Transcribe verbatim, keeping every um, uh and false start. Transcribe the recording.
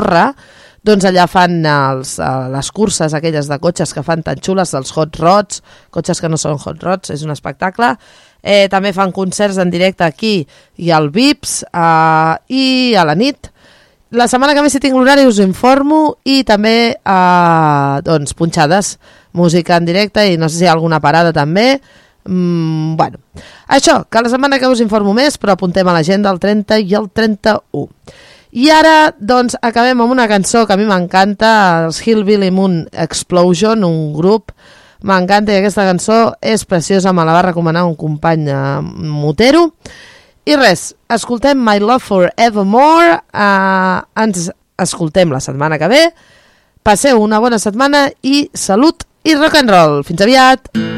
Andorra, doncs allà fan els, les curses aquelles de cotxes que fan tan xules, dels hot rods, cotxes que no són hot rods, és un espectacle. Eh, també fan concerts en directe aquí i al Vips eh, i a la nit. La setmana que ve, si tinc l'horari, us informo, i també eh, doncs, punxades, música en directe, i no sé si hi ha alguna parada també. Mm, bueno, això, que la setmana que us informo més, però apuntem a l'agenda el trenta i el trenta-u. I ara, doncs, acabem amb una cançó que a mi m'encanta, els Hillbilly Moon Explosion, un grup, m'encanta, i aquesta cançó és preciosa, me la va recomanar un company eh, motero. I res, escoltem My Love Forevermore, uh, ens escoltem la setmana que ve, passeu una bona setmana i salut i rock and roll. Fins aviat!